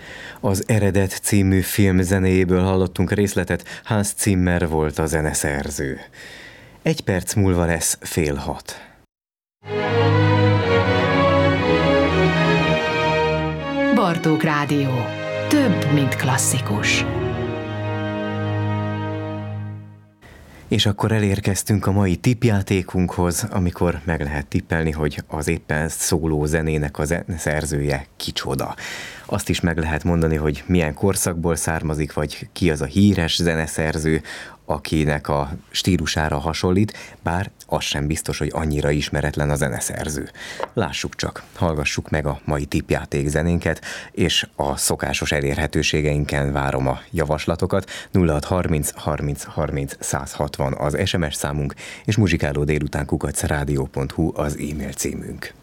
Az Eredet című film zenéjéből hallottunk részletet, Hans Zimmer volt a zeneszerző. 1 perc múlva lesz 5:30. Bartók Rádió. Több, mint klasszikus. És akkor elérkeztünk a mai tippjátékunkhoz, amikor meg lehet tippelni, hogy az éppen szóló zenének a zeneszerzője kicsoda. Azt is meg lehet mondani, hogy milyen korszakból származik, vagy ki az a híres zeneszerző, akinek a stílusára hasonlít, bár az sem biztos, hogy annyira ismeretlen a zeneszerző. Lássuk csak, hallgassuk meg a mai tippjáték zenénket, és a szokásos elérhetőségeinken várom a javaslatokat. 0630 30 30 160 az SMS számunk, és muzsikálódélután @rádió.hu az e-mail címünk.